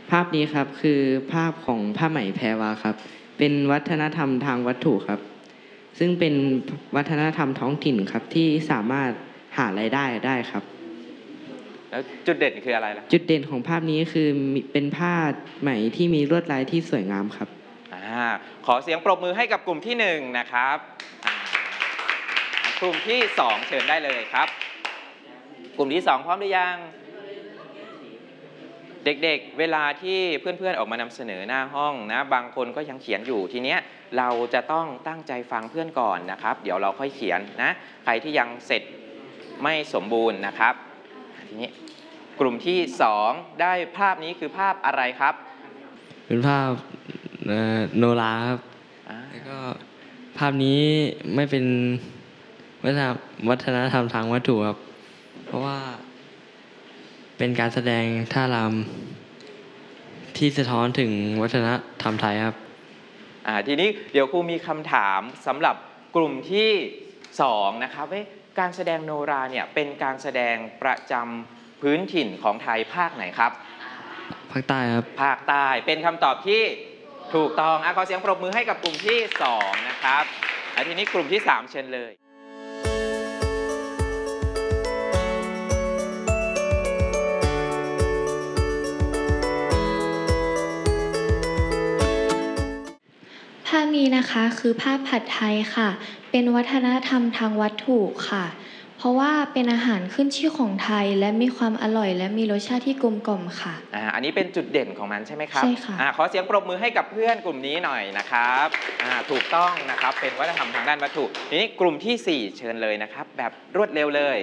ภาพนี้ครับคือภาพของผ้าไหมแพรวาครับเป็นวัฒนธรรมทางวัตถุครับซึ่งเป็นวัฒนธรรมท้องถิ่นครับที่สามารถหารายได้ได้ครับแล้วจุดเด่นคืออะไรล่ะจุดเด่นของภาพนี้คือเป็นผ้าไหมที่มีลวดลายที่สวยงามครับขอเสียงปรบมือให้กับกลุ่มที่1นะครับกลุ่มที่2เชิญได้เลยครับกลุ่มที่2พร้อมหรือยังเด็กๆเวลาที่เพื่อนๆออกมานำเสนอหน้าห้องนะบางคนก็ยังเขียนอยู่ทีเนี้ยเราจะต้องตั้งใจฟังเพื่อนก่อนนะครับเดี๋ยวเราค่อยเขียนนะใครที่ยังเสร็จไม่สมบูรณ์นะครับทีนี้กลุ่มที่2ได้ภาพนี้คือภาพอะไรครับเป็นภาพโนราครับแล้วก็ภาพนี้ไม่เป็นวัฒนธรรมทางวัตถุครับเพราะว่าเป็นการแสดงท่ารำที่สะท้อนถึงวัฒนธรรมไทยครับทีนี้เดี๋ยวครูมีคำถามสำหรับกลุ่มที่2นะครับการแสดงโนราเนี่ยเป็นการแสดงประจำพื้นถิ่นของไทยภาคไหนครับภาคใต้ครับภาคใต้เป็นคำตอบที่ถูกต้องขอเสียงปรบมือให้กับกลุ่มที่2นะครับทีนี้กลุ่มที่3เชิญเลยภาพนี้นะคะคือภาพผัดไทยค่ะเป็นวัฒนธรรมทางวัตถุค่ะเพราะว่าเป็นอาหารขึ้นชื่อของไทยและมีความอร่อยและมีรสชาติที่กลมกล่อมค่ะอันนี้เป็นจุดเด่นของมันใช่ไหมครับใช่ค่ะขอเสียงปรบมือให้กับเพื่อนกลุ่มนี้หน่อยนะครับถูกต้องนะครับเป็นวัฒนธรรมทางด้านวัตถุทีนี้กลุ่มที่4เชิญเลยนะครับแบบรวดเร็วเลย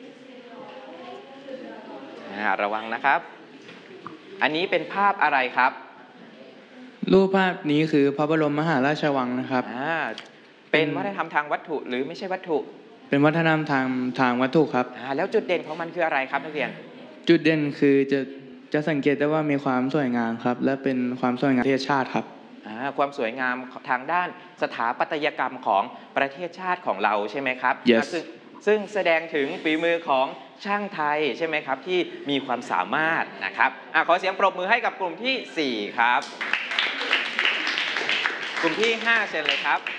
ระวังนะครับอันนี้เป็นภาพอะไรครับรูปภาพนี้คือพระบรมมหาราชวังนะครับเป็นวัฒนธรรมทางวัตถุหรือไม่ใช่วัตถุเป็นวัฒนธรรมทางวัตถุครับแล้วจุดเด่นของมันคืออะไรครับนักเรียนจุดเด่นคือจะสังเกตได้ว่ามีความสวยงามครับและเป็นความสวยงามประเทศชาติครับความสวยงามทางด้านสถาปัตยกรรมของประเทศชาติของเราใช่ไหมครับ yes. ซึ่งแสดงถึงฝีมือของช่างไทยใช่ไหมครับที่มีความสามารถนะครับขอเสียงปรบมือให้กับกลุ่มที่4ครับกลุ่มที่5เชิญเลยครับ